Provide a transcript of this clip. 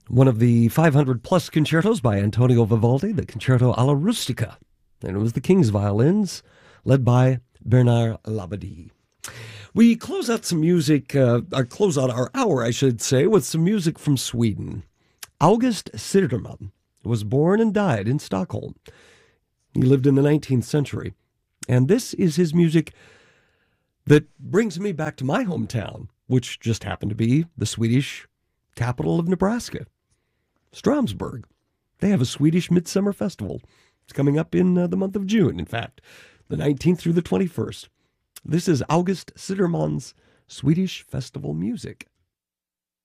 One of the 500 plus concertos by Antonio Vivaldi, the Concerto alla Rustica. And it was the King's violins, led by Bernard Labadie. We close out some music, close out our hour, I should say, with some music from Sweden. August Siderman was born and died in Stockholm. He lived in the 19th century. And this is his music that brings me back to my hometown, which just happened to be the Swedish capital of Nebraska, Stromsburg. They have a Swedish Midsummer Festival. It's coming up in the month of June, in fact, the 19th through the 21st. This is August Siderman's Swedish Festival music.